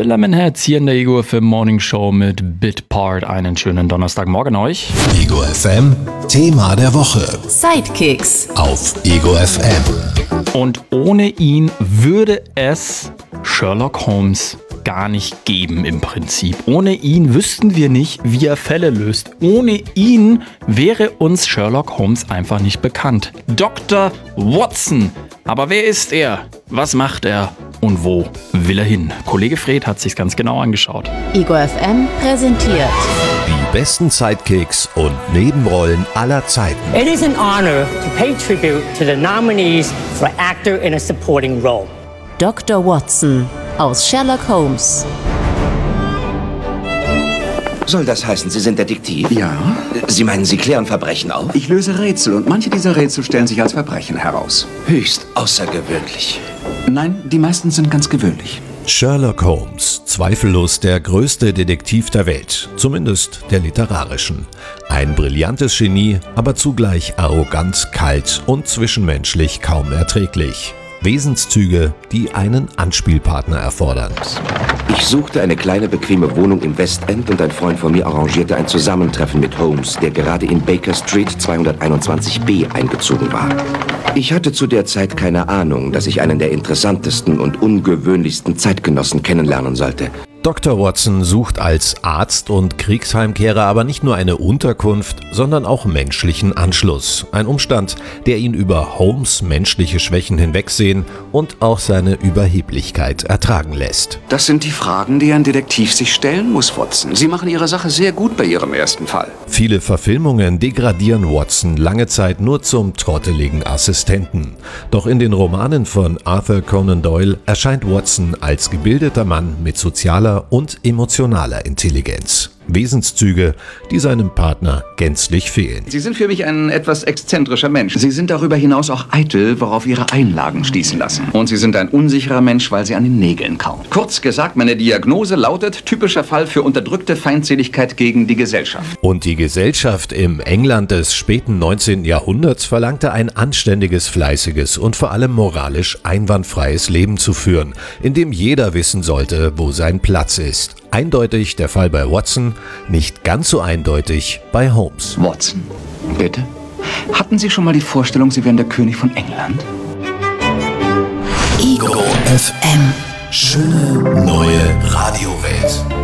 The Lemonheads hier in der Ego FM Morning Show mit Bitpart. Einen schönen Donnerstagmorgen euch. Ego FM, Thema der Woche. Sidekicks Auf Ego FM. Und ohne ihn würde es Sherlock Holmes gar nicht geben im Prinzip. Ohne ihn wüssten wir nicht, wie er Fälle löst. Ohne ihn wäre uns Sherlock Holmes einfach nicht bekannt. Dr. Watson. Aber wer ist er? Was macht er? Und wo will er hin? Kollege Fred hat sich's ganz genau angeschaut. Ego FM präsentiert Die besten Sidekicks und Nebenrollen aller Zeiten. It is an honor to pay tribute to the nominees for actor in a supporting role. Dr. Watson aus Sherlock Holmes. Soll das heißen, Sie sind Detektiv? Ja. Sie meinen, Sie klären Verbrechen auf? Ich löse Rätsel und manche dieser Rätsel stellen sich als Verbrechen heraus. Höchst außergewöhnlich. Nein, die meisten sind ganz gewöhnlich. Sherlock Holmes, zweifellos der größte Detektiv der Welt, zumindest der literarischen. Ein brillantes Genie, aber zugleich arrogant, kalt und zwischenmenschlich kaum erträglich. Wesenszüge, die einen Anspielpartner erfordern. Ich suchte eine kleine, bequeme Wohnung im Westend und ein Freund von mir arrangierte ein Zusammentreffen mit Holmes, der gerade in Baker Street 221b eingezogen war. Ich hatte zu der Zeit keine Ahnung, dass ich einen der interessantesten und ungewöhnlichsten Zeitgenossen kennenlernen sollte. Dr. Watson sucht als Arzt und Kriegsheimkehrer aber nicht nur eine Unterkunft, sondern auch menschlichen Anschluss. Ein Umstand, der ihn über Holmes' menschliche Schwächen hinwegsehen und auch seine Überheblichkeit ertragen lässt. Das sind die Fragen, die ein Detektiv sich stellen muss, Watson. Sie machen Ihre Sache sehr gut bei Ihrem ersten Fall. Viele Verfilmungen degradieren Watson lange Zeit nur zum trotteligen Assistenten. Doch in den Romanen von Arthur Conan Doyle erscheint Watson als gebildeter Mann mit sozialer und emotionaler Intelligenz. Wesenszüge, die seinem Partner gänzlich fehlen. Sie sind für mich ein etwas exzentrischer Mensch. Sie sind darüber hinaus auch eitel, worauf Ihre Einlagen schließen lassen. Und Sie sind ein unsicherer Mensch, weil Sie an den Nägeln kauen. Kurz gesagt, meine Diagnose lautet: typischer Fall für unterdrückte Feindseligkeit gegen die Gesellschaft. Und die Gesellschaft im England des späten 19. Jahrhunderts verlangte ein anständiges, fleißiges und vor allem moralisch einwandfreies Leben zu führen, in dem jeder wissen sollte, wo sein Platz ist. Eindeutig der Fall bei Watson, nicht ganz so eindeutig bei Holmes. Watson, bitte? Hatten Sie schon mal die Vorstellung, Sie wären der König von England? Ego FM. Schöne neue Radiowelt.